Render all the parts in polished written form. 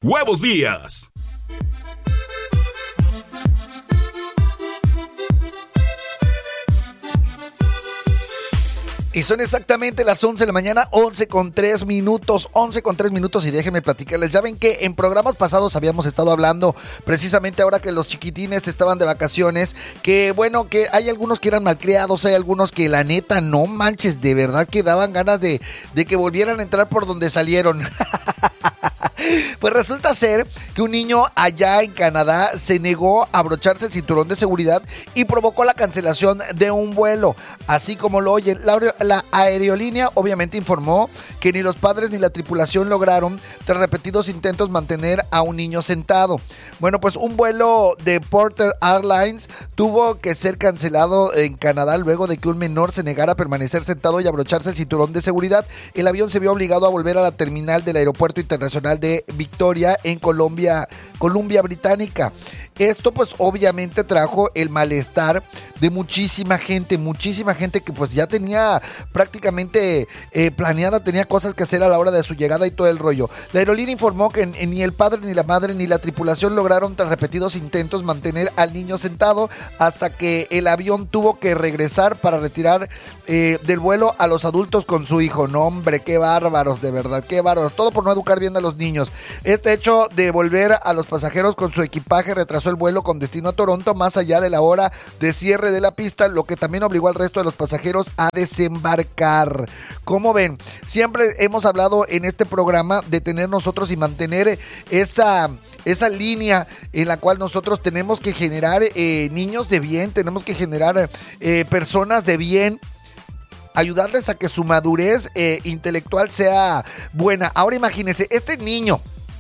Huevos Díaz. Y son exactamente las 11 de la mañana, 11:03 minutos, 11:03 minutos, y déjenme platicarles. Ya ven que en programas pasados habíamos estado hablando, precisamente ahora que los chiquitines estaban de vacaciones, que bueno, que hay algunos que eran malcriados, hay algunos que la neta, no manches, de verdad que daban ganas de que volvieran a entrar por donde salieron. Pues resulta ser que un niño allá en Canadá se negó a abrocharse el cinturón de seguridad y provocó la cancelación de un vuelo. Así como lo oyen, la aerolínea obviamente informó que ni los padres ni la tripulación lograron, tras repetidos intentos, mantener a un niño sentado. Bueno, pues un vuelo de Porter Airlines tuvo que ser cancelado en Canadá luego de que un menor se negara a permanecer sentado y abrocharse el cinturón de seguridad. El avión se vio obligado a volver a la terminal del Aeropuerto Internacional de Victoria en Columbia Británica. Esto pues obviamente trajo el malestar de muchísima gente que pues ya tenía prácticamente planeada, tenía cosas que hacer a la hora de su llegada y todo el rollo. La aerolínea informó que ni el padre, ni la madre, ni la tripulación lograron, tras repetidos intentos, mantener al niño sentado hasta que el avión tuvo que regresar para retirar del vuelo a los adultos con su hijo. No, hombre, qué bárbaros, de verdad, qué bárbaros. Todo por no educar bien a los niños. Este hecho de volver a los pasajeros con su equipaje retrasó el vuelo con destino a Toronto más allá de la hora de cierre de la pista, lo que también obligó al resto de los pasajeros a desembarcar. Como ven, siempre hemos hablado en este programa de tener nosotros y mantener esa línea en la cual nosotros tenemos que generar niños de bien, tenemos que generar personas de bien, ayudarles a que su madurez intelectual sea buena. Ahora imagínense, este niño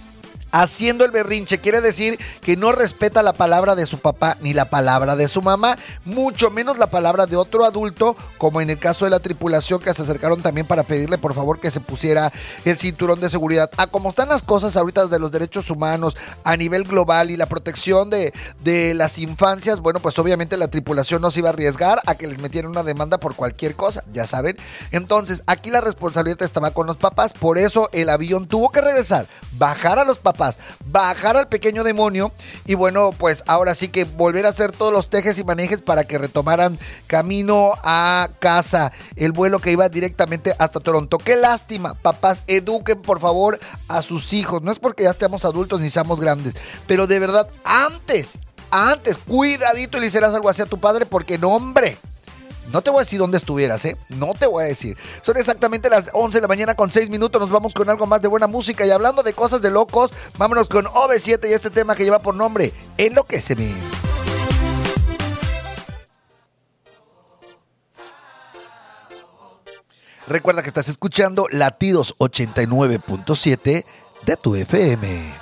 haciendo el berrinche, quiere decir que no respeta la palabra de su papá ni la palabra de su mamá, mucho menos la palabra de otro adulto, como en el caso de la tripulación, que se acercaron también para pedirle por favor que se pusiera el cinturón de seguridad. A como están las cosas ahorita de los derechos humanos a nivel global y la protección de las infancias, bueno, pues obviamente la tripulación no se iba a arriesgar a que les metieran una demanda por cualquier cosa, ya saben. Entonces aquí la responsabilidad estaba con los papás, por eso el avión tuvo que regresar, bajar a los papás, bajar al pequeño demonio y bueno, pues ahora sí que volver a hacer todos los tejes y manejes para que retomaran camino a casa, el vuelo que iba directamente hasta Toronto. Qué lástima, papás, eduquen por favor a sus hijos, no es porque ya estemos adultos ni seamos grandes, pero de verdad, antes, cuidadito y le hicieras algo así a tu padre, porque no, hombre, no te voy a decir dónde estuvieras, no te voy a decir. Son exactamente las 11 de la mañana con 6 minutos. Nos vamos con algo más de buena música. Y hablando de cosas de locos, vámonos con OV7 y este tema que lleva por nombre Enloquéceme. Recuerda que estás escuchando Latidos 89.7 de tu FM.